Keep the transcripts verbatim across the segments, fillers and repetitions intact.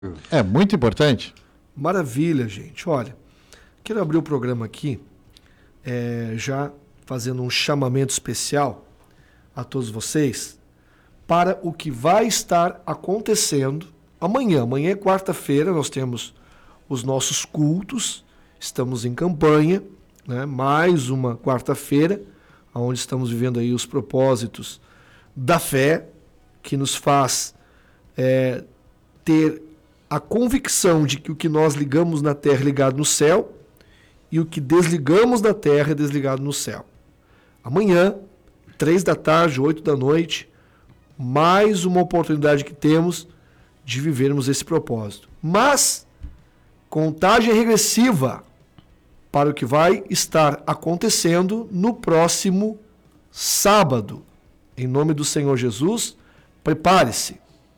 É muito importante. Maravilha, gente. Olha, quero abrir o programa aqui, é, já fazendo um chamamento especial a todos vocês para o que vai estar acontecendo amanhã. Amanhã é quarta-feira, nós temos os nossos cultos, estamos em campanha, né? Mais uma quarta-feira, onde estamos vivendo aí os propósitos da fé, que nos faz é, ter a convicção de que o que nós ligamos na terra é ligado no céu e o que desligamos da terra é desligado no céu. Amanhã, três da tarde, oito da noite, mais uma oportunidade que temos de vivermos esse propósito. Mas, contagem regressiva para o que vai estar acontecendo no próximo sábado. Em nome do Senhor Jesus, prepare-se.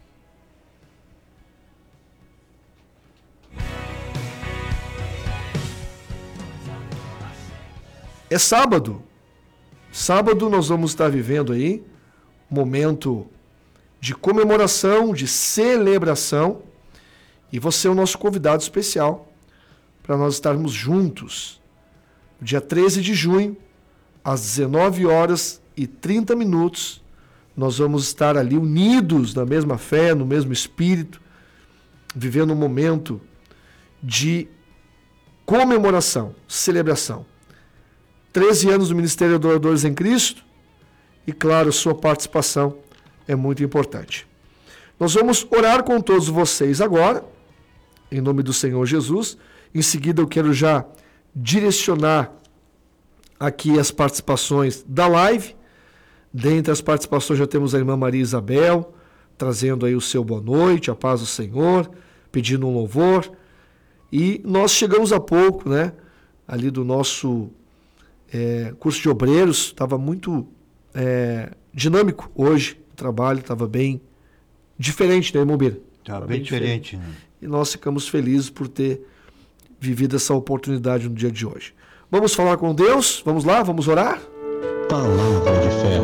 É sábado. Sábado nós vamos estar vivendo aí um momento de comemoração, de celebração. E você é o nosso convidado especial para nós estarmos juntos. No dia treze de junho, às dezenove horas e trinta minutos, nós vamos estar ali unidos na mesma fé, no mesmo espírito, vivendo um momento de comemoração, celebração. treze anos do Ministério Adoradores em Cristo e, claro, sua participação é muito importante. Nós vamos orar com todos vocês agora, em nome do Senhor Jesus. Em seguida, eu quero já direcionar aqui as participações da live. Dentre as participações já temos a irmã Maria Isabel, trazendo aí o seu boa noite, a paz do Senhor, pedindo um louvor. E nós chegamos há pouco, né, ali do nosso É, curso de obreiros, estava muito é, dinâmico hoje, o trabalho estava bem diferente, né, irmão Bira? Estava bem, bem diferente. diferente. Né? E nós ficamos felizes por ter vivido essa oportunidade no dia de hoje. Vamos falar com Deus? Vamos lá? Vamos orar? Palavra de fé.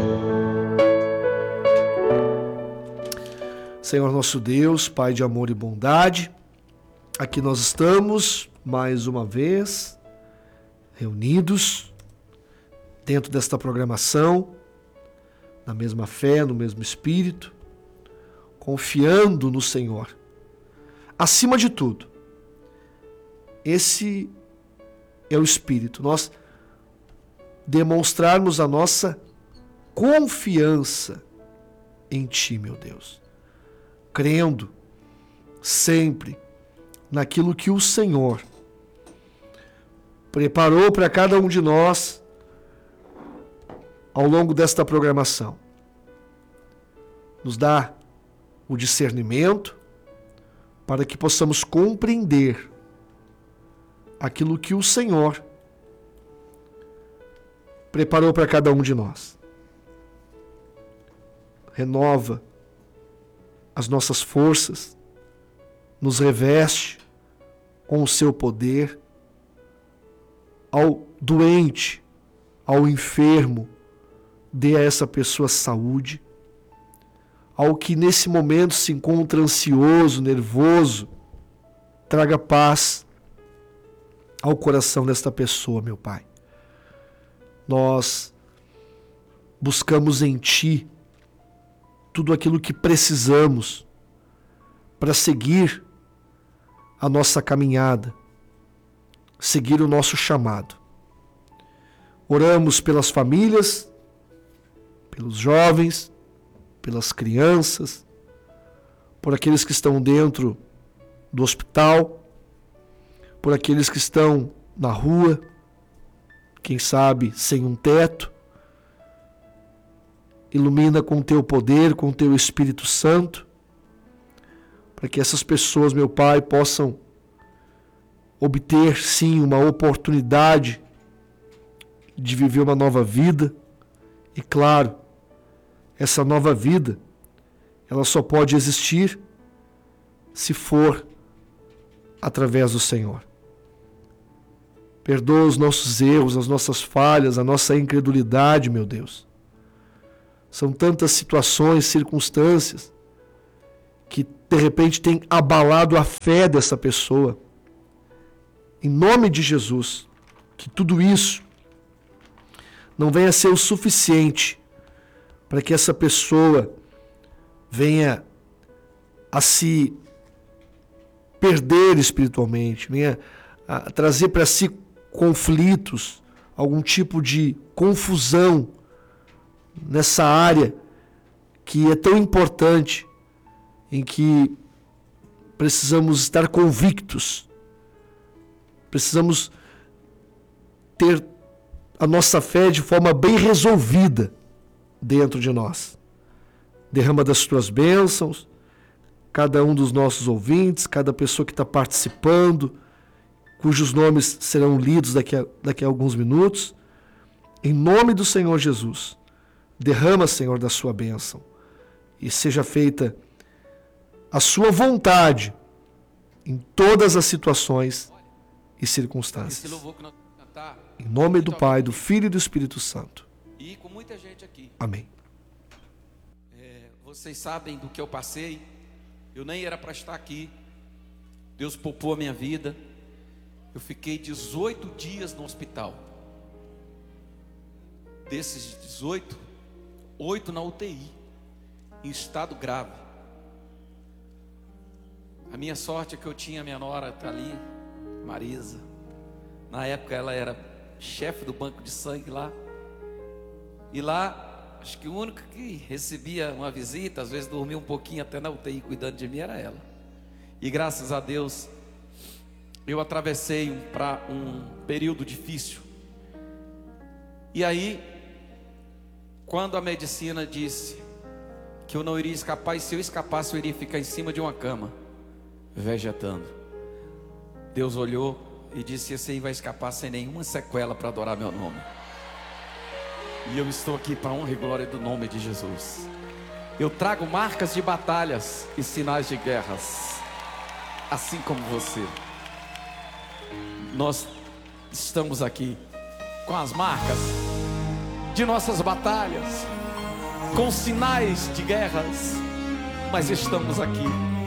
Senhor nosso Deus, Pai de amor e bondade, aqui nós estamos mais uma vez reunidos dentro desta programação, na mesma fé, no mesmo espírito, confiando no Senhor. Acima de tudo, esse é o espírito, nós demonstrarmos a nossa confiança em Ti, meu Deus, crendo sempre naquilo que o Senhor preparou para cada um de nós ao longo desta programação. Nos dá o discernimento para que possamos compreender aquilo que o Senhor preparou para cada um de nós. Renova as nossas forças, nos reveste com o seu poder. Ao doente, ao enfermo, dê a essa pessoa saúde. Ao que nesse momento se encontra ansioso, nervoso, traga paz ao coração desta pessoa, meu Pai. Nós buscamos em Ti tudo aquilo que precisamos para seguir a nossa caminhada, seguir o nosso chamado. Oramos pelas famílias, pelos jovens, pelas crianças, por aqueles que estão dentro do hospital, por aqueles que estão na rua, quem sabe sem um teto. Ilumina com o Teu poder, com o Teu Espírito Santo, para que essas pessoas, meu Pai, possam obter, sim, uma oportunidade de viver uma nova vida. E, claro, essa nova vida, ela só pode existir se for através do Senhor. Perdoa os nossos erros, as nossas falhas, a nossa incredulidade, meu Deus. São tantas situações, circunstâncias que de repente tem abalado a fé dessa pessoa. Em nome de Jesus, que tudo isso não venha a ser o suficiente para que essa pessoa venha a se perder espiritualmente, venha a trazer para si conflitos, algum tipo de confusão nessa área que é tão importante, em que precisamos estar convictos, precisamos ter a nossa fé de forma bem resolvida dentro de nós. Derrama das tuas bênçãos, cada um dos nossos ouvintes, cada pessoa que está participando, cujos nomes serão lidos daqui a, daqui a alguns minutos. Em nome do Senhor Jesus, derrama, Senhor, da sua bênção e seja feita a sua vontade em todas as situações e circunstâncias. Em nome do Pai, do Filho e do Espírito Santo. E com muita gente aqui. Amém. É, vocês sabem do que eu passei. Eu nem era para estar aqui. Deus poupou a minha vida. Eu fiquei dezoito dias no hospital. Desses dezoito, oito na U T I, em estado grave. A minha sorte é que eu tinha a minha nora, tá ali, Marisa. Na época ela era chefe do banco de sangue lá. E lá, acho que o único que recebia uma visita, às vezes dormia um pouquinho até na U T I cuidando de mim, era ela. E graças a Deus, eu atravessei um, pra, um período difícil. E aí, quando a medicina disse que eu não iria escapar, e se eu escapasse eu iria ficar em cima de uma cama, vegetando, Deus olhou e disse: esse aí vai escapar sem nenhuma sequela para adorar meu nome. E eu estou aqui para a honra e glória do nome de Jesus. Eu trago marcas de batalhas e sinais de guerras, assim como você. Nós estamos aqui com as marcas de nossas batalhas, com sinais de guerras, mas estamos aqui